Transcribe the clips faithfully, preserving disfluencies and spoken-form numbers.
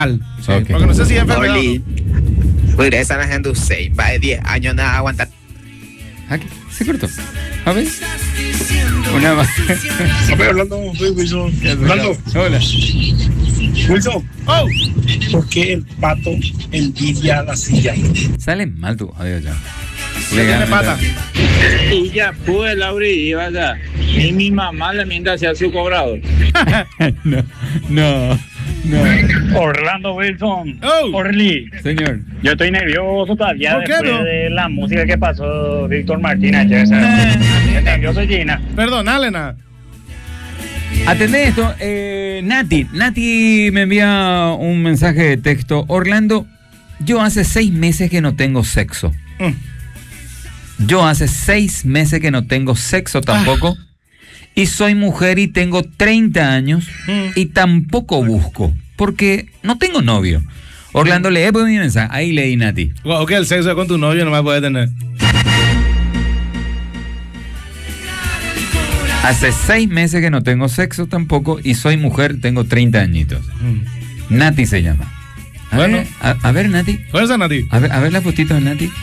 Sí, okay. Porque no sé si es enfermedad. Oli, pues esa la gente seis, va de diez años nada aguantar. Aquí, se cortó. A ver. Una más. Estoy hablando, Wilson. Hablando. Hola. Wilson. Oh. ¿Por qué el pato envidia la silla? Sale mal tu audio ya. Le tiene pata. Y ya pude, Lauri, iba allá. Y mi mamá le miente hacia su cobrador. no, no, no. Orlando Wilson. Oh. Orly. Señor. Yo estoy nervioso todavía ¿Por qué después no? de la música que pasó Víctor Martín ayer. ¿Sabes? Estoy nervioso, Gina. Perdón, Alena. Atendé esto. Eh, Nati. Nati me envía un mensaje de texto. Orlando, yo hace seis meses que no tengo sexo. Mm. Yo hace seis meses que no tengo sexo tampoco. Ah. Y soy mujer y tengo treinta años. Mm. Y tampoco busco. Porque no tengo novio. Orlando, mm. lee mi mensaje. Ahí leí, Nati. Wow, ok, el sexo con tu novio no me puede tener. Hace seis meses que no tengo sexo tampoco y soy mujer, tengo treinta añitos. Mm. Nati se llama. A bueno. Ver, a, a ver, Nati. Fuerza, Nati. A ver, a ver la fotito de Nati.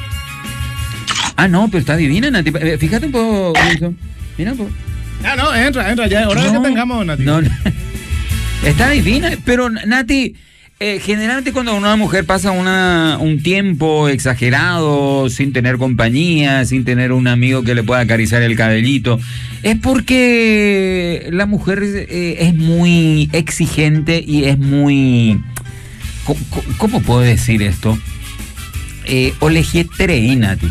Ah, no, pero está divina, Nati. Fíjate un poco, Wilson. Mira un poco. Ah, no, entra, entra. Ya, ahora no, que tengamos, Nati. No, no. Está divina, pero Nati... Eh, generalmente cuando una mujer pasa una, un tiempo exagerado, sin tener compañía, sin tener un amigo que le pueda acariciar el cabellito, es porque la mujer eh, es muy exigente y es muy... ¿Cómo, cómo puedo decir esto? Eh, Olejeterei, Nati.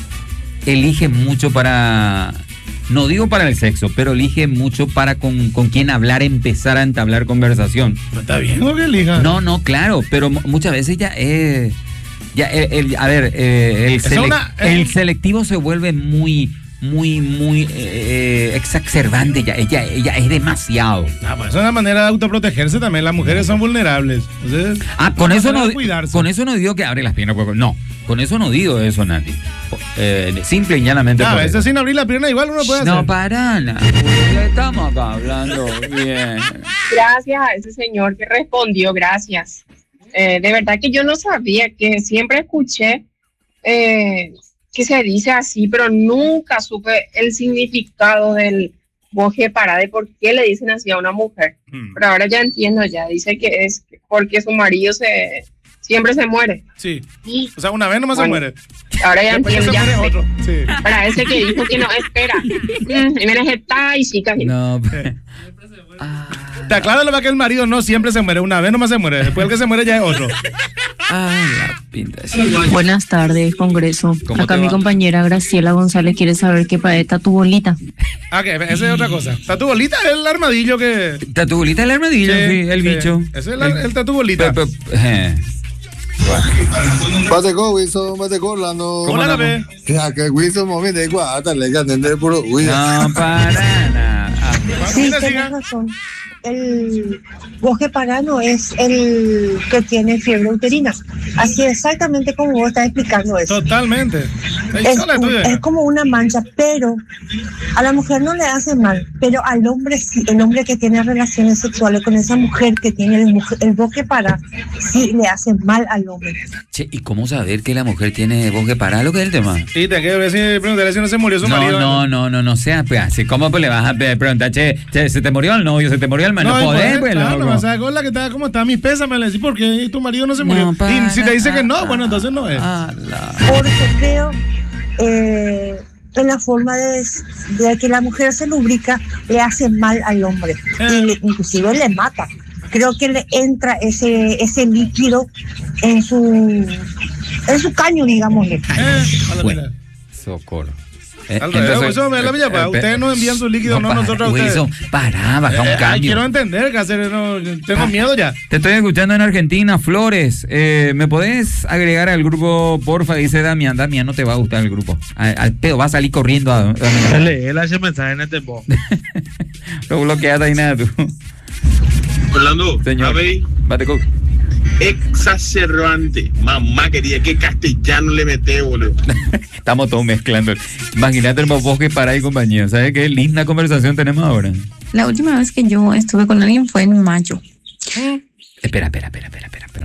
Elige mucho para... No digo para el sexo, pero elige mucho para con, con quién hablar, empezar a entablar conversación. ¿No está bien o qué elija? No, no, claro, pero muchas veces ya es... Ya el, el, a ver, eh, el, selec, una, eh, el selectivo se vuelve muy, muy, muy eh, exacerbante, ya, ella, ella es demasiado. Ah, pues es una manera de autoprotegerse también, las mujeres son vulnerables. Entonces, ah, con eso, no, con eso no digo que abre las piernas, no, con eso no digo eso, Nati. Eh, simple y llanamente. Ah, eso sin abrir la pierna igual uno puede hacer. No, para nada. Estamos acá hablando bien. Gracias a ese señor que respondió, gracias. Eh, de verdad que yo no sabía, que siempre escuché eh, que se dice así, pero nunca supe el significado del boje parade, por qué le dicen así a una mujer. Hmm. Pero ahora ya entiendo, ya dice que es porque su marido se... siempre se muere. Sí. O sea, una vez nomás bueno, se muere. Ahora ya Después entiendo. Se ya muere otro. Sí. Para ese que dijo que no, espera. Y me está y sí, casi. No. Ah. Te aclaro lo que el marido no siempre se muere. Una vez nomás se muere. Después el que se muere ya es otro. Ah, la pinta. Buenas tardes, Congreso. Acá mi compañera Graciela González quiere saber qué para esta tu bolita. Ah, que esa es otra cosa. Tatu bolita es el armadillo que... Tatu bolita es el armadillo, sí, sí el sí. bicho. Ese es el, el, el tatu bolita. Pe, pe, eh. Bate con Wilson, bate con Orlando. ¿Cómo la ve? Ya que Wilson me de guata, le can entender puro Wilson. No, para nada. Sí, tienes razón. El boje parano es el que tiene fiebre uterina. Así exactamente como vos estás explicando eso. Totalmente. Es, un, es como una mancha, pero a la mujer no le hace mal, pero al hombre sí, el hombre que tiene relaciones sexuales con esa mujer que tiene el, el boje parado, sí le hace mal al hombre. Che, ¿y cómo saber que la mujer tiene boje parado? ¿Lo que es el tema? Sí, te quiero ver si preguntarle si no se murió su no, marido. No, no, no, no sea, pues así, ¿cómo pues le vas a preguntar, che, che, se te murió el novio, se te murió el mano? No, poder, pues, claro, no, o sea, con la que está, ¿cómo está? Mis pésames, le decís, ¿por qué tu marido no se murió? No, y si te dice que no, bueno, entonces no es. Porque creo eh, en la forma de, de que la mujer se lubrica le hace mal al hombre, eh. y le, inclusive le mata. Creo que le entra ese ese líquido en su en su caño, digámosle. Eh, bueno, socorro. Eh, Al revés, eso me la milla, eh, ustedes nos envían sus líquidos, no, no para, nosotros a ustedes. Wilson, para, baja un eh, cambio. Ay, quiero entender, que hacer, no, tengo ah, miedo ya. Te estoy escuchando en Argentina, Flores. Eh, ¿Me podés agregar al grupo, porfa? Dice Damián. Damián, no te va a gustar el grupo. Al, al pedo, va a salir corriendo a... Dale, él hace mensaje en este voz. Lo bloqueaste ahí nada tú. Orlando, señor. Bate con... Exacerbante. Mamá quería que castellano le mete, boludo. Estamos todos mezclando. Imagínate el bosque para y compañía. ¿Sabes qué linda conversación tenemos ahora? La última vez que yo estuve con alguien fue en mayo. Espera, espera, espera, espera, espera.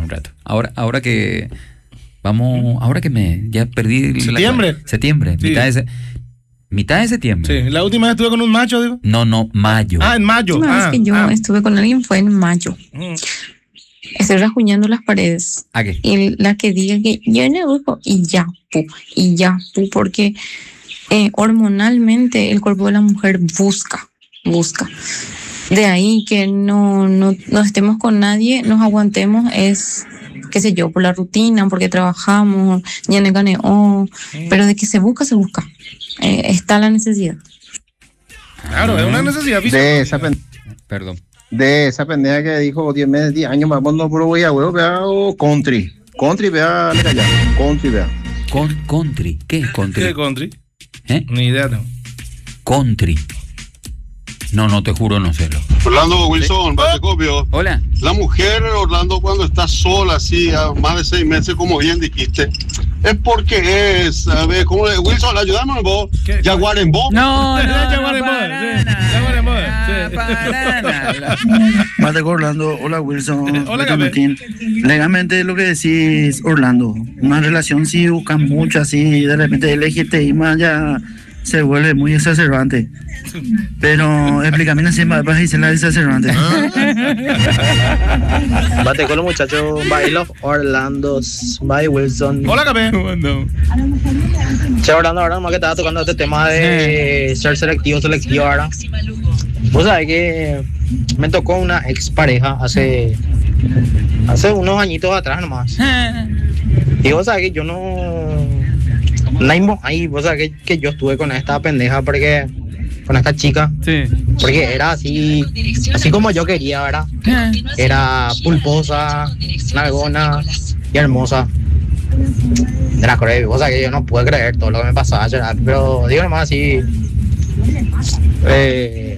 Ahora, ahora que vamos, ahora que me ya perdí septiembre. La, septiembre, sí. mitad de mitad de septiembre. Sí, la última vez estuve con un macho, digo. No, no, mayo. Ah, en mayo. La última ah, vez que yo ah. estuve con alguien fue en mayo. Mm. Estoy rasguñando las paredes. ¿A qué? Y la que diga que yo no busco y ya, pu, y ya, pu, porque eh, hormonalmente el cuerpo de la mujer busca, busca. De ahí que no, no, no estemos con nadie, nos aguantemos, es, qué sé yo, por la rutina, porque trabajamos, ya no gané, oh, pero de que se busca, se busca. Eh, está la necesidad. Claro, es una necesidad física. De esa pen... Perdón. De esa pendeja que dijo diez meses, diez años, vamos no por voy a huevo, vea o country. Country, vea, le calla. Country, vea. Con, country, ¿qué es country? ¿Qué es country? ¿Eh? Ni idea, no. Country. No, no te juro no sé. Orlando Wilson, Batecopio. Hola. La mujer, Orlando, cuando está sola, así, a más de seis meses, como bien dijiste, es porque es, a ver, ¿cómo es? Wilson, ayúdame vos. Jaguar en vos. No, no, no, Jaguar en vos. Jaguar en vos. Bateco Orlando, hola Wilson. Hola, Martín. Legalmente lo que decís, Orlando, una relación si buscan mucho así, de repente el L G T B más ya se vuelve muy exacerbante. Pero explícame si vas a decir la exacerbante. Bate con los muchachos, bailo Orlando, bye Wilson. Hola, Capé. Che, Orlando, ahora nomás que estaba tocando este tema de ser selectivo, selectivo, ahora. Vos sabés que me tocó una expareja hace, hace unos añitos atrás nomás. Y vos sabés que yo no... Naimo, ahí, vos sabés que, que yo estuve con esta pendeja porque... Con esta chica. Sí. Porque era así... Así como yo quería, ¿verdad? Era pulposa, nalgona y hermosa. Era cruel. Vos sabés que yo no pude creer todo lo que me pasaba, ¿verdad? Pero digo nomás así... Eh...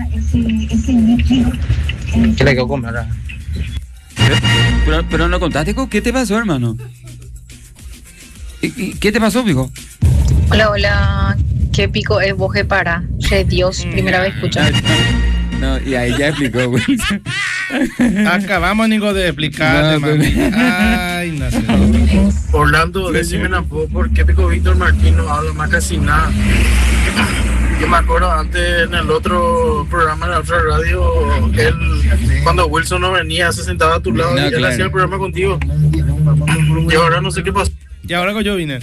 ¿Qué le quedó comer, verdad? Pero, pero no contaste, ¿qué te pasó, hermano? ¿Y, y, ¿Qué te pasó, pico? Hola, hola. ¿Qué pico es boje para? De Dios, primera vez escuchando. No, y ahí ya explicó, güey. Acabamos, Nico, de explicarle, no, mami. Ay, no sé. Orlando, decime por qué pico Víctor Martín no habla más casi nada. Yo me acuerdo antes en el otro programa, en la otra radio, él, cuando Wilson no venía, se sentaba a tu lado no, y él claro. hacía el programa contigo. Y ahora no sé qué pasó. Y ahora que yo vine.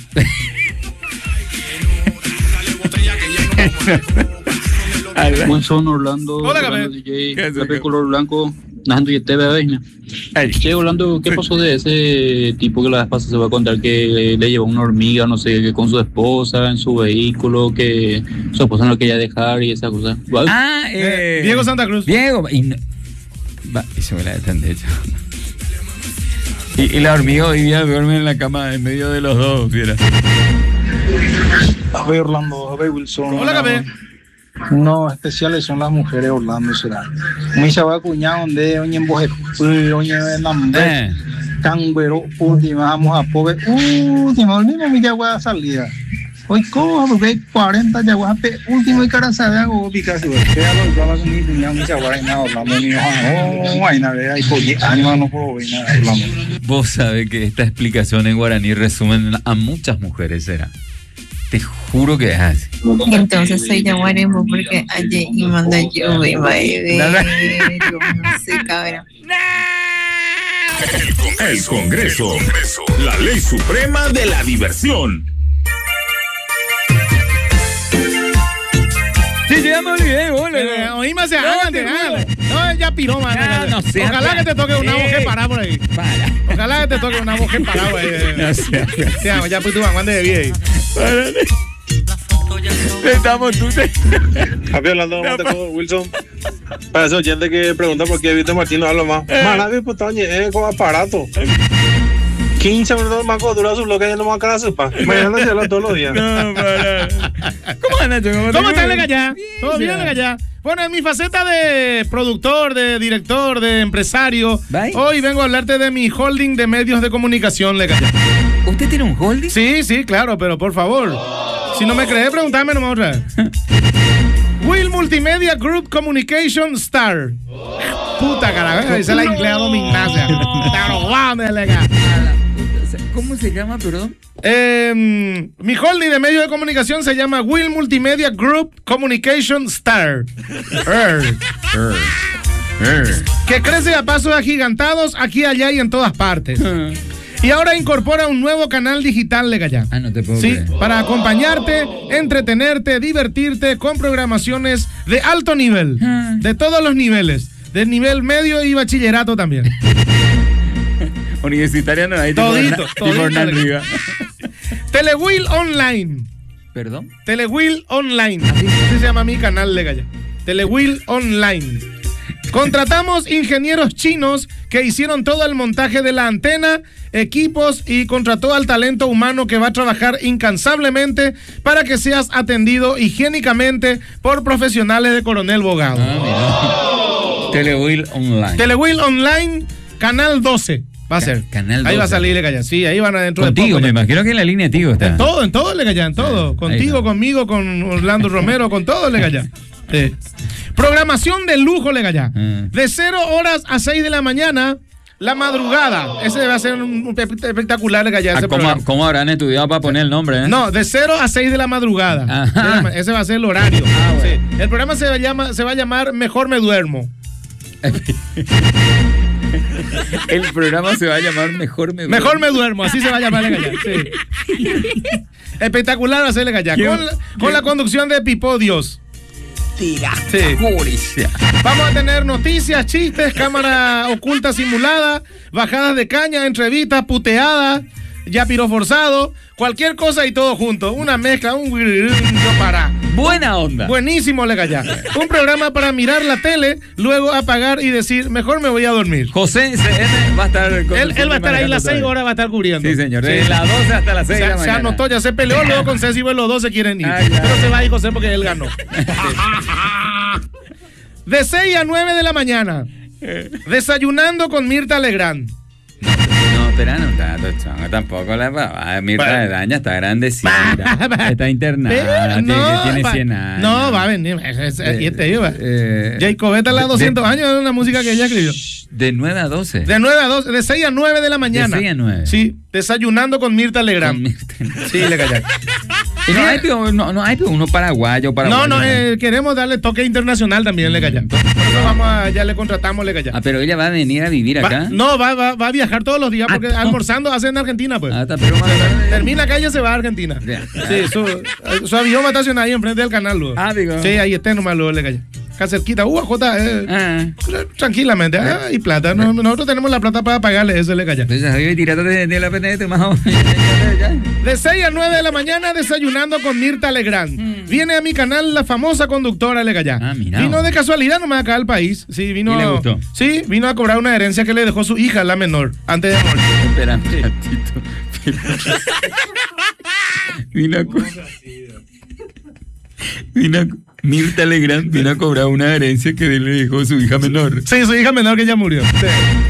Wilson, Orlando, hola, Orlando D J, Pepe Color Blanco, Najando y T V. Che, Orlando, ¿qué pasó de ese tipo que la vez pasada se va a contar que le llevó una hormiga, no sé, que con su esposa en su vehículo, que su esposa no lo quería dejar y esa cosa? ¿Vale? Ah, eh, Diego Santa Cruz. Diego, y, no, va, y se me la dejan de hecho. Y, y la hormiga hoy día duerme en la cama en medio de los dos, ¿viera? A ver, Orlando, a ver, Wilson. Hola, Capé. No, especiales son las mujeres, Orlando, será. Mi chava cuñado, donde oye en boje, oye en hambre, canguero, última, vamos a pobre, última, última, mi yagua a salida. Hoy, ¿cómo? Porque hay cuarenta yaguas, último y cara sabe algo, Picasso. Que a los yaguas con mi cuñado, mi chava, y nada, Orlando, ni no, hay nada, hay por diez años, no puedo ver nada, Orlando. Vos sabés que esta explicación en guaraní resumen a muchas mujeres, será. Te juro que es así. Entonces soy Yaguaremo porque ayer y manda yo me baile. No sé, cabrón. El Congreso, la ley suprema de la diversión. Sí, ya me olvidé, boludo. Oíme, se hágate, hágale. No, ya piró, man. Ah, no sé. Ojalá que te toque una voz que pará por ahí. Para. Ojalá que te toque una voz que pará por ahí. No sé. Sí, ya pues tú van de bien. Estamos tú. Javier, hablando de Wilson. Para esos oyentes que preguntan por qué Víctor Martín no habla más. Maravilloso, putañe, es como aparato. quince minutos más cuando dura su bloque y no más cara sepa. Mañana se habla todos los días. No, para. ¿Cómo andas, ¿Cómo, ¿Cómo estás, Legallá? ¿Todo bien, Legallá? Bueno, en mi faceta de productor, de director, de empresario, Bye. Hoy vengo a hablarte de mi holding de medios de comunicación, Legallá. ¿Usted tiene un holding? Sí, sí, claro, pero por favor. Si no me crees, preguntame nomás otra vez. Will Multimedia Group Communication Star. puta, carajo. Esa es la inglés dominancia. ¿Cómo se llama, perdón? Eh, mi holding de medios de comunicación se llama Will Multimedia Group Communication Star. Er. Er. Er. Que crece a pasos agigantados aquí, allá y en todas partes. Y ahora incorpora un nuevo canal digital, Legallá. Ah, no te puedo Sí, creer. para acompañarte, entretenerte, divertirte con programaciones de alto nivel. De todos los niveles. De nivel medio y bachillerato también. Universitaria no hay. Todito, tipo Hernán todito. Riga. Telewill Online. ¿Perdón? Telewill Online. Así, así se llama mi canal, Legallá. Telewill Online. Contratamos ingenieros chinos que hicieron todo el montaje de la antena, equipos y contrató al talento humano que va a trabajar incansablemente para que seas atendido higiénicamente por profesionales de Coronel Bogado. Ah, Telewill Online. Telewill Online, canal doce. Va a ser. Canal Ahí va a doce. salir, Legallá. Sí, ahí van adentro de Contigo, poco. me imagino que en la línea Tigo está. En todo, en todo, Legallá, en todo. Ahí Contigo, está. conmigo, con Orlando Romero, con todo, Legallá. Sí. Programación de lujo, Legallá. De cero horas a seis de la mañana, la madrugada. Ese va a ser un, un espectacular, Legallá. Ah, Ese ¿cómo, programa. ¿Cómo habrán estudiado para poner el nombre? Eh? No, de cero a seis de la madrugada. Ajá. Ese va a ser el horario. Ah, bueno. Sí. El programa se va, a llama, se va a llamar Mejor Me Duermo. El programa se va a llamar Mejor Me Duermo. Mejor Me Duermo, así se va a llamar, Legallá. Sí. Espectacular va a ser, Legallá. Con, la- con la conducción de Pipo Dios. Tira. Sí. Vamos a tener noticias, chistes, cámara oculta simulada, bajadas de caña, entrevistas, puteadas, ya piro forzado, cualquier cosa y todo junto. Una mezcla, un no para. Buena onda. Buenísimo, Legallá. Un programa para mirar la tele, luego apagar y decir, mejor me voy a dormir. José C N va a estar con Él, él va a estar ahí las seis manejando horas, va a estar cubriendo. Sí, señor. De las doce hasta las seis Se, de la se mañana. anotó, ya se peleó luego con Ceci, pues los dos se quieren ir. Ah, claro. Pero se va a ir José porque él ganó. De seis a nueve de la mañana, desayunando con Mirta Legrand. No, pero no tanto, chongo, tampoco la papá. Mirta Bueno. de Daña está grandecita. Está internada. Pero tiene, no, tiene va- cien años. No, va a venir. Es- es- y te iba. Eh, Jacobeta la de- doscientos años es una música que ella escribió. De nueve a doce. De nueve a doce, de seis a nueve de la mañana. De seis a nueve. Sí, desayunando con Mirta Legrand. Sí, le callé. Y no hay, pero, no, no hay pero uno paraguayo, paraguayo. No, no, eh, queremos darle toque internacional también, le callé. Por eso vamos a, ya le contratamos, le callé. Ah, pero ella va a venir a vivir acá. Va- no, va, va, va a viajar todos los días porque Ah, no. almorzando hace en Argentina, pues. Ah, está, pero más- Termina acá y ya se va a Argentina. Sí, su, su avión va a estacionar ahí enfrente del canal, luego. Ah, digo. Sí, ahí está nomás, luego le callé. Acá cerquita, uh, J, eh, Ah. tranquilamente. Ah, y plata. No, nosotros tenemos la plata para pagarle eso, le callé. Entonces, ahí tirate de, de la penete, más o menos. De seis a nueve de la mañana desayunando con Mirta Legrand. Viene a mi canal la famosa conductora Legallá. Ah, mira. Vino de casualidad nomás acá al país. Sí, vino. ¿Y le gustó? Sí, vino a cobrar una herencia que le dejó su hija, la menor, antes de morir. Espera un ratito. Vino a co- Vino a co- Mirta Legrand vino a cobrar una herencia que le dejó su hija menor. Sí, su hija menor que ya murió. Sí.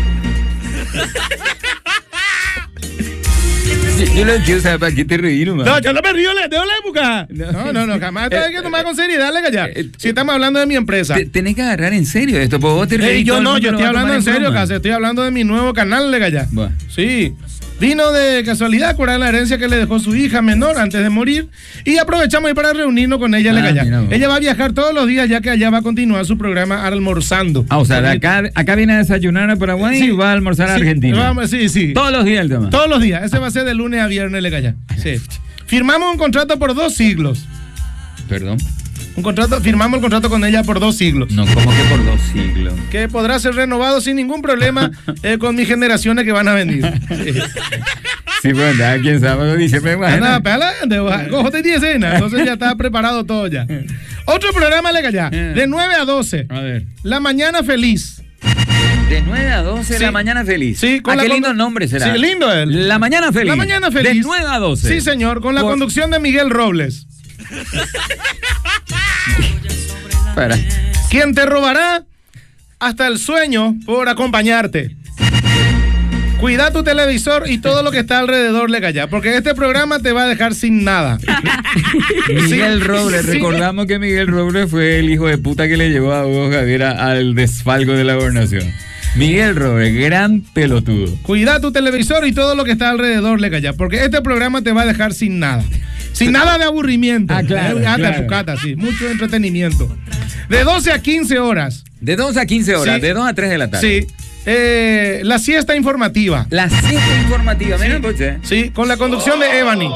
Yo, yo lo quiero saber para qué te reí nomás. No, yo no me río de la época. No, no, no, jamás. Esto hay que tomar con seriedad, Legallá. Si estamos hablando de mi empresa. Te- tenés que agarrar en serio esto, porque vos te Eh, reís. yo todo el no, mundo yo lo estoy va a hablando tomar en serio, broma. casi. Estoy hablando de mi nuevo canal, Legallá. Bueno. Sí. Vino de casualidad a cobrar la herencia que le dejó su hija menor antes de morir. Y aprovechamos ahí para reunirnos con ella, Ah, Legallá. mira vos. Ella va a viajar todos los días, ya que allá va a continuar su programa Almorzando. Ah, o sea, de acá, acá viene a desayunar a Paraguay Sí. y va a almorzar a Sí, Argentina. vamos, sí, sí. Todos los días el tema. Todos los días. Ese va a ser de lunes a viernes, Legallá. Sí. Firmamos un contrato por dos siglos. Perdón. Un contrato, firmamos el contrato con ella por dos siglos. No, como que por dos siglos. Que podrá ser renovado sin ningún problema eh, con mis generaciones que van a venir. Sí. Sí, pues ya, quién sabe, dice, me imagino. Nada, pela, de- cojo de diez escenas. Entonces ya está preparado todo ya. Otro programa, Legallá. De nueve a doce. A ver. La Mañana Feliz. De nueve a doce, Sí. la mañana feliz. Sí, con ah, la qué condu- lindo nombre será. Sí, lindo él. La mañana feliz. La Mañana Feliz. De nueve a doce. Sí, señor, con la Por- conducción de Miguel Robles. Para. Quien te robará hasta el sueño por acompañarte. Cuida tu televisor y todo lo que está alrededor, le calla, porque este programa te va a dejar sin nada. Miguel Sí, Robles, sí. recordamos que Miguel Robles fue el hijo de puta que le llevó a Hugo Javier a- al desfalco de la gobernación. Miguel Robles, gran pelotudo. Cuida tu televisor y todo lo que está alrededor, le calla, porque este programa te va a dejar sin nada. Sin nada de aburrimiento. Ah, claro, Eh, ata, claro. pucata, sí, mucho entretenimiento. De doce a quince horas. De doce a quince horas, Sí. de dos a tres de la tarde. Sí. Eh, la siesta informativa. La siesta informativa, mira, coche. Sí, con la conducción de Ebony.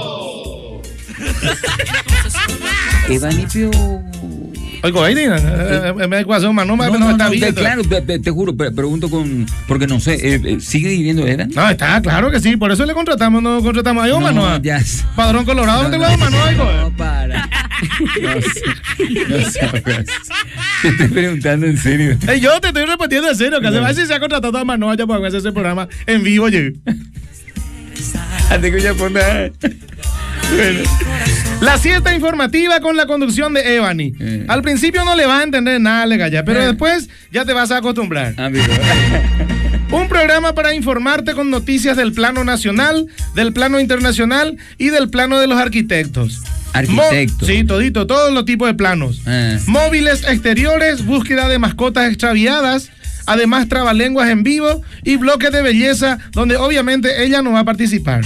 Ebony Pio. Oigo, ahí, eh, eh, me ecuación, mano, No, no, no, está no, bien. te, claro, te, te- te juro, pre- pregunto con. Porque no sé, eh, eh, ¿sigue viviendo Ebony? No, está claro que sí, por eso le contratamos, no contratamos a Ivo, mano. ya. sé. Padrón Colorado, No, ¿dónde no, lo hago, mano? Oigo. No, para. No sé, no sé, pues. Te estoy preguntando en serio. Eh, yo te estoy respondiendo en serio, que No. a ver si se ha contratado a Manoa ya para hacer ese programa en vivo, oye. Antes que ya ponga. Bueno. La siesta informativa con la conducción de Ebony. Eh. Al principio no le vas a entender nada, le calla, pero Eh. después ya te vas a acostumbrar. Amigo. Un programa para informarte con noticias del plano nacional, del plano internacional y del plano de los arquitectos. Arquitectos. Mo- sí, todito, todos los tipos de planos. Eh. Móviles exteriores, búsqueda de mascotas extraviadas, además trabalenguas en vivo y bloques de belleza donde obviamente ella no va a participar.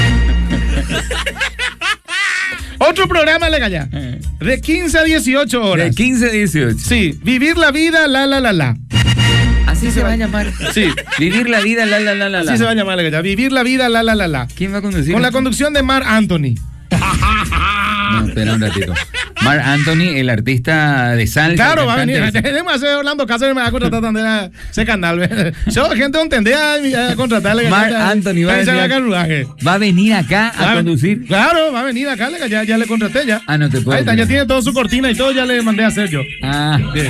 Otro programa, le calla, Eh. de quince a dieciocho horas. De quince a dieciocho. Sí, vivir la vida, la la la la. Así se va a llamar. Sí. Vivir la vida, la, la, la, la. Así la. se va a llamar, le calla, vivir la vida, la la la la. ¿Quién va a conducir? Con la conducción de Marc Anthony. No, espera un ratito. Marc Anthony, el artista de salsa. Claro, va a venir. cantante de- Tenemos a hacer Orlando Cáceres, me va a contratar también a ese canal. ¿ve? Yo, gente, no entendía a contratarle. Marc Anthony va a Ahí se venir va a- carruaje. Va a venir acá a Va- conducir. Claro, va a venir acá, le- ya, ya le contraté ya. Ah, no te puedo Ahí está, ya creer. tiene todo su cortina y todo, ya le mandé a hacer yo. Ah. Bien.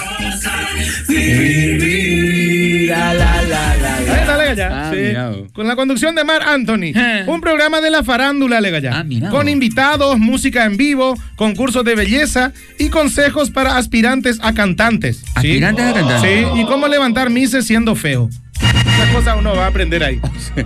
La, la, la, la, Ahí está, le ya. Ah, Sí. mira vos. Con la conducción de Marc Anthony. Eh. Un programa de la farándula, le ya. Ah, mira Con vos. invitados, música en vivo, concursos de belleza y consejos para aspirantes a cantantes. ¿sí? Aspirantes a cantantes. Sí, y cómo levantar mises siendo feo. Esa cosa uno va a aprender ahí.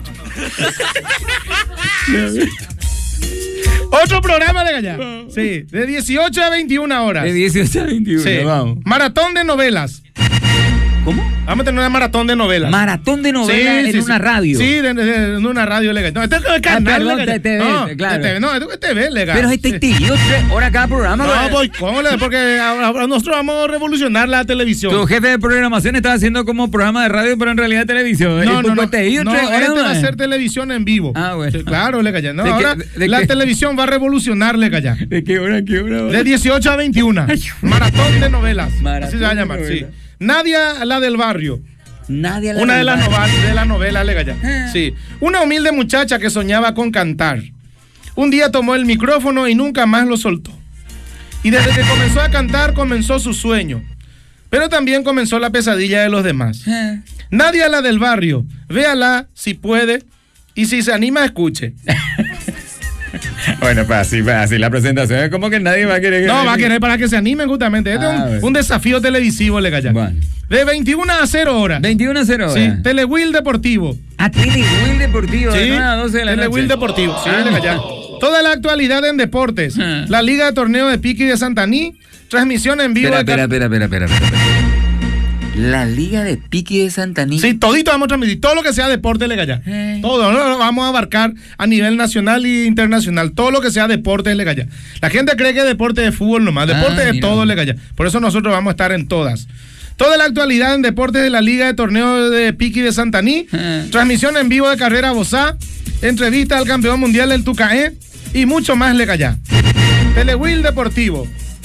Otro programa de allá. Sí, de dieciocho a veintiuna horas. De dieciocho a veintiuno, Sí. vamos. Maratón de novelas. ¿Cómo? Vamos a tener una maratón de novelas. Maratón de novelas en una radio. Sí, de- de- en una radio legal. No, este es el canal perdón, legal. de T V, no, claro. de T V, no, esto es T V legal. Pero este tío, tres horas cada programa. No, güey. pues, ¿cómo le? Porque ahora ahora nosotros vamos a revolucionar la televisión. Tu jefe de programación está haciendo como programa de radio, pero en realidad televisión. No, Y no, no. pues, te digo, No, tres horas, este va a güey. ser televisión en vivo. Ah, bueno. Sí, claro, le calla. No, ¿De qué- ahora de- de la qué? televisión va a revolucionar, le calla. ¿De qué hora, qué hora? De dieciocho a veintiuna. Maratón de novelas. Maratón Así se va a de llamar, sí. novelas. Nadia, la del barrio. Nadie la Una de las verdad. novelas de la novela, le calla. Ah. Sí. Una humilde muchacha que soñaba con cantar. Un día tomó el micrófono y nunca más lo soltó. Y desde que comenzó a cantar, comenzó su sueño. Pero también comenzó la pesadilla de los demás. Ah. Nadia, la del barrio. Véala si puede. Y si se anima, escuche. Bueno, pues así, pues así la presentación es como que nadie va a querer. que- No, va a querer para que se animen justamente. Este Ah, es un, bueno. un desafío televisivo, le calla. Bueno. De veintiuna a cero horas. veintiuna a cero Sí, horas. Telewill Deportivo. Ah, Telewill Deportivo, Sí, de nueve a doce de la Telewill noche. Deportivo. Sí, Ah, le calla. Toda la actualidad en deportes. Ah. La Liga de Torneo de Piqui de Santaní. Transmisión en vivo. Espera, de espera, espera, espera, espera, espera. La Liga de Piqui de Santaní. Sí, todito vamos a transmitir. Todo lo que sea deporte, le calla. Eh. Todo, ¿no? Lo vamos a abarcar a nivel nacional e internacional. Todo lo que sea deporte, le calla. La gente cree que deporte de fútbol nomás. Deporte Ah, de mira. todo, le calla. Por eso nosotros vamos a estar en todas. Toda la actualidad en deportes de la Liga de Torneo de Piqui de Santaní. Eh. Transmisión en vivo de Carrera Bozá. Entrevista al campeón mundial del Tucaé. Y mucho más, le calla. Telewill Deportivo.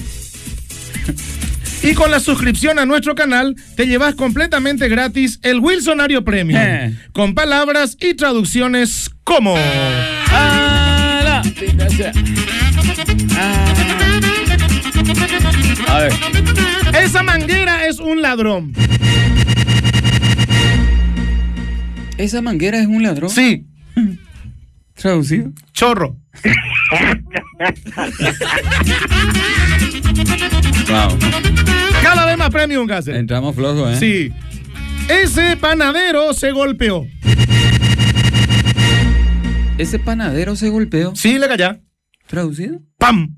Y con la suscripción a nuestro canal te llevas completamente gratis el Wilsonario Premium. Eh. Con palabras y traducciones como... Ah, la- Ah. A ver. Esa manguera es un ladrón. ¿Esa manguera es un ladrón? Sí. ¿Traducido? Chorro. Wow. Cada vez más premium, Cáceres. Entramos flojos, ¿eh? Sí. Ese panadero se golpeó. ¿Ese panadero se golpeó? Sí, le calla. ¿Traducido? ¡Pam!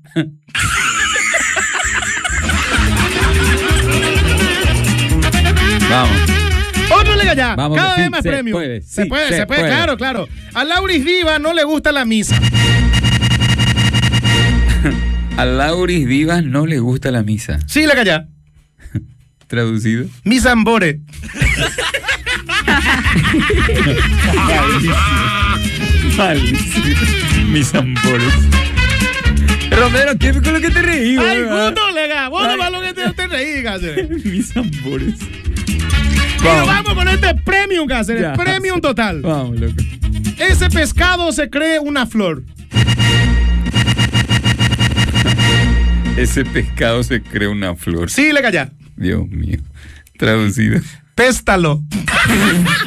Vamos. Otro le calla. Vamos, Cada sí, vez más se premium. puede, se sí, puede, se se puede, puede. claro, claro. A Lauris Viva no le gusta la misa. A Lauris Vivas no le gusta la misa. Sí, le calla. ¿Traducido? Misambore. Malísimo. Mis ambores. Romero, ¿qué con lo que te reí? Ay, güey? gusto, lega. Vos no vas lo que te, te reí, Cáceres. Mis ambores. Y nos vamos con este premium, Cáceres. Ya. Premium total. Vamos, loco. Ese pescado se cree una flor. Ese pescado se cree una flor. Sí, le calla. Dios mío. Traducido. Péstalo.